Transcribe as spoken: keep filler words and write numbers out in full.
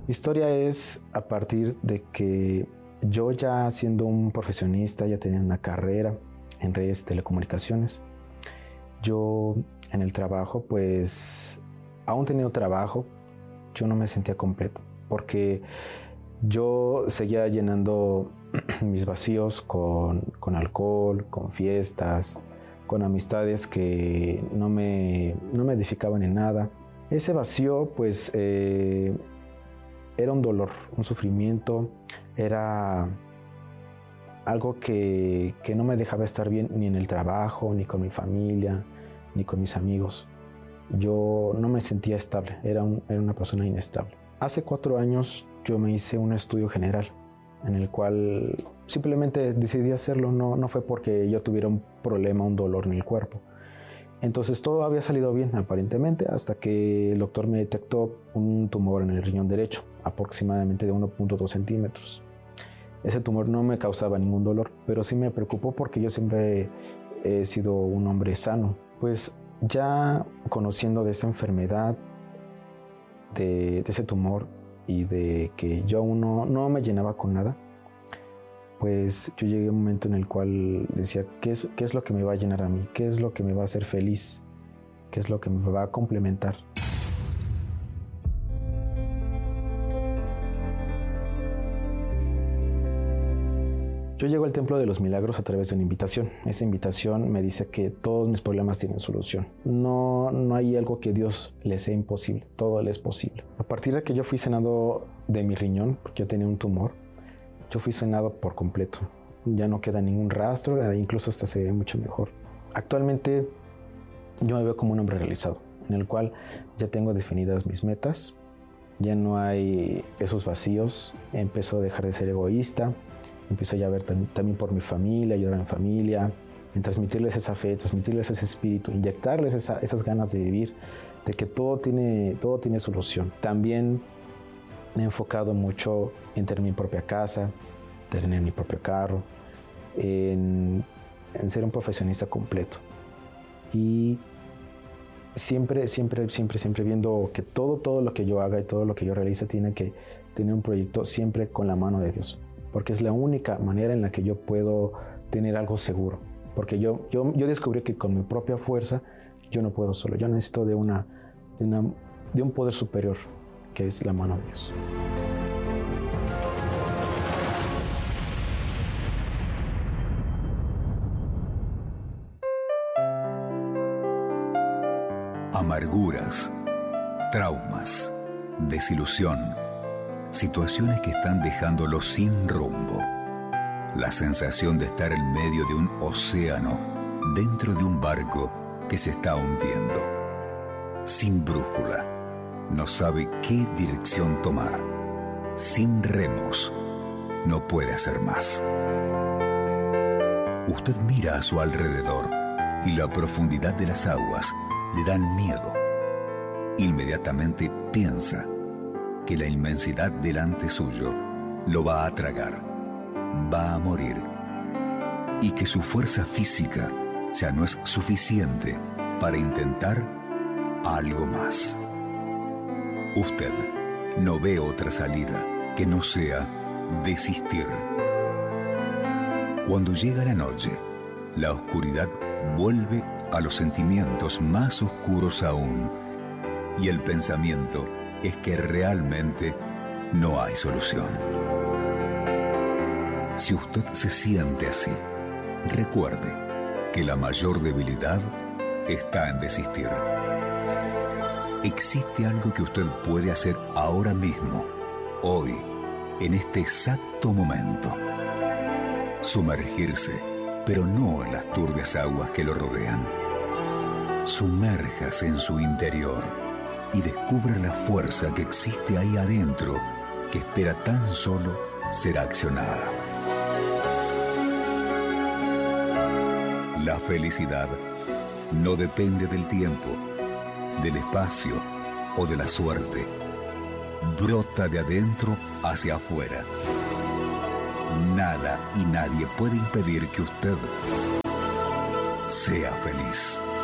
Historia es a partir de que yo, ya siendo un profesionista, ya tenía una carrera en redes de telecomunicaciones. Yo en el trabajo, pues, aún teniendo trabajo, yo no me sentía completo, porque yo seguía llenando mis vacíos con, con alcohol, con fiestas, con amistades que no me, no me edificaban en nada. Ese vacío, pues, eh, era un dolor, un sufrimiento, era algo que, que no me dejaba estar bien ni en el trabajo, ni con mi familia, ni con mis amigos. Yo no me sentía estable, era, un, era una persona inestable. Hace cuatro años yo me hice un estudio general en el cual simplemente decidí hacerlo. No, no fue porque yo tuviera un problema, un dolor en el cuerpo. Entonces todo había salido bien aparentemente hasta que el doctor me detectó un tumor en el riñón derecho, aproximadamente de uno punto dos centímetros. Ese tumor no me causaba ningún dolor, pero sí me preocupó porque yo siempre he sido un hombre sano. Pues ya conociendo de esa enfermedad, de, de ese tumor y de que yo aún no, no me llenaba con nada, pues yo llegué a un momento en el cual decía, ¿qué es, qué es lo que me va a llenar a mí? ¿Qué es lo que me va a hacer feliz? ¿Qué es lo que me va a complementar? Yo llego al Templo de los Milagros a través de una invitación. Esa invitación me dice que todos mis problemas tienen solución. No, no hay algo que Dios le sea imposible, todo le es posible. A partir de que yo fui sanado de mi riñón, porque yo tenía un tumor, yo fui sanado por completo. Ya no queda ningún rastro, incluso hasta se ve mucho mejor. Actualmente yo me veo como un hombre realizado, en el cual ya tengo definidas mis metas, ya no hay esos vacíos, empiezo a dejar de ser egoísta, empiezo ya a ver tam- también por mi familia, ayudar a mi familia, en transmitirles esa fe, transmitirles ese espíritu, inyectarles esa, esas ganas de vivir, de que todo tiene, todo tiene solución. También me he enfocado mucho en tener mi propia casa, tener mi propio carro, en, en ser un profesionista completo. Y siempre, siempre, siempre, siempre viendo que todo, todo lo que yo haga y todo lo que yo realice tiene que tener un proyecto siempre con la mano de Dios. Porque es la única manera en la que yo puedo tener algo seguro. Porque yo, yo, yo descubrí que con mi propia fuerza yo no puedo solo. Yo necesito de, una, de, una, de un poder superior, que es la mano de Dios. Amarguras, traumas, desilusión, situaciones que están dejándolo sin rumbo. La sensación de estar en medio de un océano, dentro de un barco que se está hundiendo. Sin brújula, no sabe qué dirección tomar. Sin remos, no puede hacer más. Usted mira a su alrededor y la profundidad de las aguas le dan miedo. Inmediatamente piensa que la inmensidad delante suyo lo va a tragar, va a morir, y que su fuerza física ya no es suficiente para intentar algo más. Usted no ve otra salida que no sea desistir. Cuando llega la noche, la oscuridad vuelve a los sentimientos más oscuros aún, y el pensamiento es que realmente no hay solución. Si usted se siente así, recuerde que la mayor debilidad está en desistir. Existe algo que usted puede hacer ahora mismo, hoy, en este exacto momento. Sumergirse, pero no en las turbias aguas que lo rodean. Sumérjase en su interior y descubra la fuerza que existe ahí adentro, que espera tan solo ser accionada. La felicidad no depende del tiempo, del espacio o de la suerte. Brota de adentro hacia afuera. Nada y nadie puede impedir que usted sea feliz.